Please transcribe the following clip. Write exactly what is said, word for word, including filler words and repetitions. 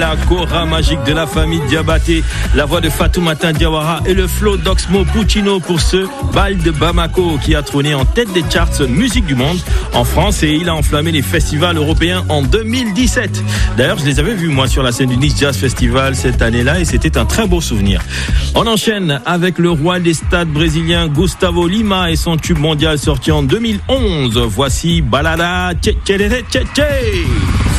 La Cora magique de la famille Diabaté, la voix de Fatoumata Diawara et le flow d'Oxmo Puccino pour ce bal de Bamako qui a trôné en tête des charts musique du monde en France et il a enflammé les festivals européens en deux mille dix-sept. D'ailleurs, je les avais vus moi sur la scène du Nice Jazz Festival cette année-là et c'était un très beau souvenir. On enchaîne avec le roi des stades brésilien Gustavo Lima et son tube mondial sorti en deux mille onze. Voici Balada Tche Tche Tche Tche.